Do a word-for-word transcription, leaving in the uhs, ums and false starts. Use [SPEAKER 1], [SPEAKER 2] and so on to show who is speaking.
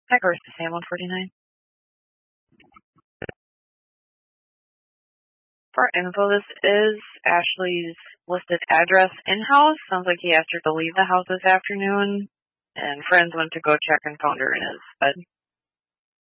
[SPEAKER 1] Hi, Garth, Sam one forty-nine. For info, this is Ashley's listed address in-house. Sounds like he asked her to leave the house this afternoon, and friends went to go check and found her in his bed.